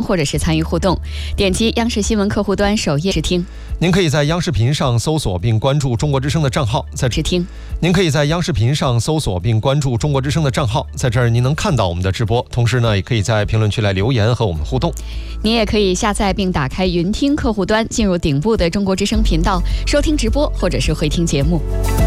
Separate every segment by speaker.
Speaker 1: 或者是参与互动。点击央视新闻客户端首页试听。
Speaker 2: 您可以在央视频上搜索并关注中国之声的账号，在
Speaker 1: 试听。
Speaker 2: 您可以在央视频上搜索并关注中国之声的账号，在这儿您能看到我们的直播，同时呢，也可以在评论区来留言和我们互动。
Speaker 1: 您也可以下载并打开云听客户端，进入顶部的中国之声频道，收听直播或者是回听节目。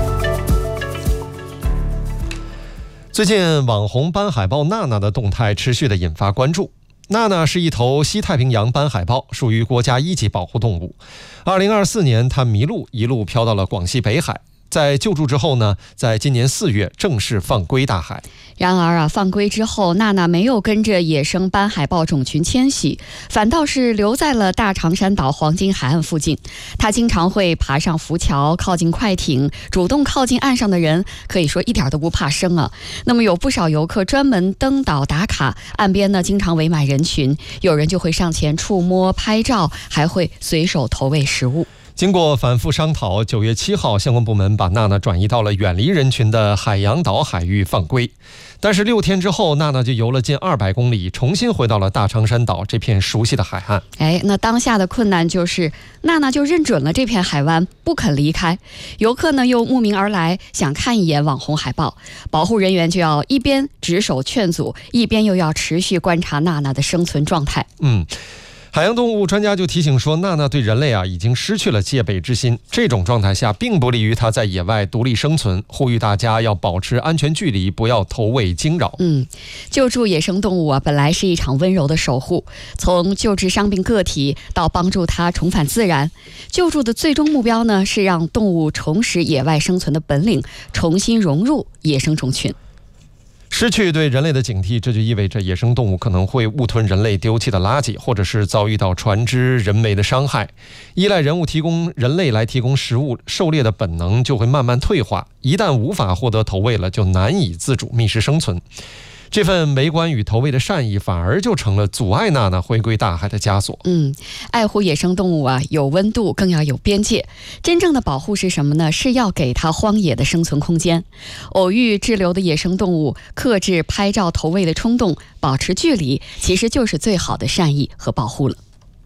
Speaker 2: 最近网红斑海豹娜娜的动态持续的引发关注。娜娜是一头西太平洋斑海豹，属于国家1级保护动物。2024年，它迷路，一路飘到了广西北海。在救助之后呢，在今年4月正式放归大海。
Speaker 1: 然而放归之后，娜娜没有跟着野生斑海豹种群迁徙，反倒是留在了大长山岛黄金海岸附近。她经常会爬上浮桥，靠近快艇，主动靠近岸上的人，可以说一点都不怕生啊。那么有不少游客专门登岛打卡，岸边呢经常围满人群，有人就会上前触摸拍照，还会随手投喂食物。
Speaker 2: 经过反复商讨，9月7号，相关部门把娜娜转移到了远离人群的海洋岛海域放归。但是6天之后，娜娜就游了近200公里，重新回到了大长山岛这片熟悉的海岸。
Speaker 1: 那当下的困难就是娜娜就认准了这片海湾，不肯离开。游客呢又慕名而来，想看一眼网红海豹，保护人员就要一边值守劝阻，一边又要持续观察娜娜的生存状态。
Speaker 2: 海洋动物专家就提醒说，娜娜对人类已经失去了戒备之心，这种状态下并不利于它在野外独立生存，呼吁大家要保持安全距离，不要投喂惊扰。
Speaker 1: 救助野生动物本来是一场温柔的守护，从救治伤病个体到帮助它重返自然，救助的最终目标呢是让动物重拾野外生存的本领，重新融入野生种群。
Speaker 2: 失去对人类的警惕，这就意味着野生动物可能会误吞人类丢弃的垃圾，或者是遭遇到船只人为的伤害。依赖人类来提供食物，狩猎的本能就会慢慢退化，一旦无法获得投喂了，就难以自主觅食生存。这份围观与投喂的善意，反而就成了阻碍娜娜回归大海的枷锁。
Speaker 1: 爱护野生动物有温度，更要有边界。真正的保护是什么呢？是要给它荒野的生存空间。偶遇滞留的野生动物，克制拍照投喂的冲动，保持距离，其实就是最好的善意和保护了。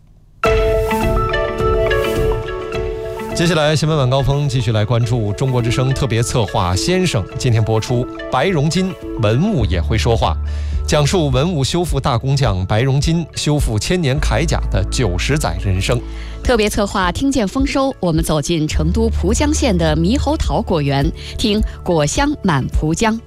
Speaker 2: 接下来新闻晚高峰继续来关注中国之声特别策划先生，今天播出白荣金文物也会说话，讲述文物修复大工匠白荣金修复1000年铠甲的90载人生。
Speaker 1: 特别策划听见丰收，我们走进成都蒲江县的猕猴桃果园，听果香满蒲江。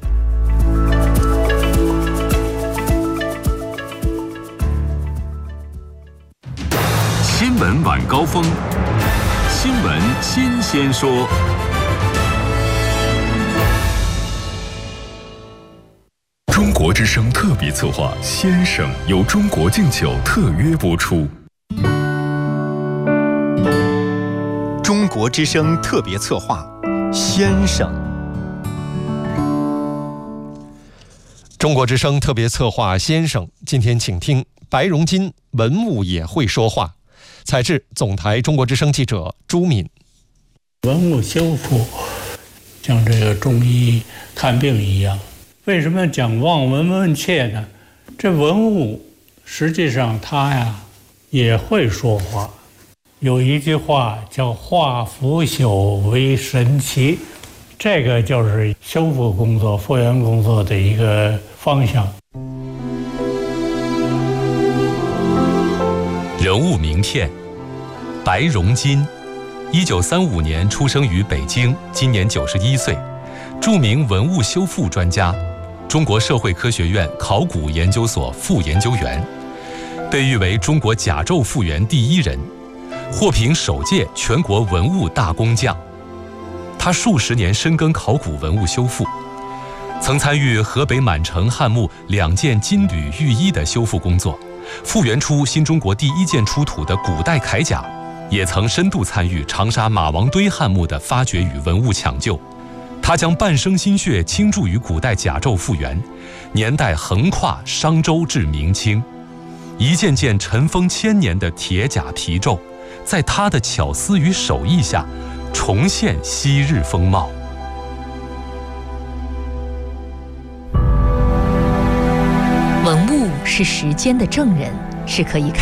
Speaker 3: 新闻晚高峰，新闻新鲜说。中国之声特别策划先生由中国敬酒特约播出。
Speaker 4: 中国之声特别策划先生。
Speaker 2: 中国之声特别策划先生，今天请听白荣金文物也会说话。采制总台中国之声记者朱敏。
Speaker 5: 文物修复像这个中医看病一样，为什么讲望闻问切呢？这文物实际上它也会说话。有一句话叫化腐朽为神奇，这个就是修复工作复原工作的一个方向。
Speaker 3: 人物名片：白荣金，1935年出生于北京，今年91岁，著名文物修复专家，中国社会科学院考古研究所副研究员，被誉为中国甲胄复原第一人，获评首届全国文物大工匠。他数十年深耕考古文物修复，曾参与河北满城汉墓2件金缕玉衣的修复工作，复原出新中国第1件出土的古代铠甲，也曾深度参与长沙马王堆汉墓的发掘与文物抢救。他将半生心血倾注于古代甲胄复原，年代横跨商周至明清，一件件尘封1000年的铁甲皮胄，在他的巧思与手艺下重现昔日风貌。
Speaker 6: 文物是时间的证人，是可以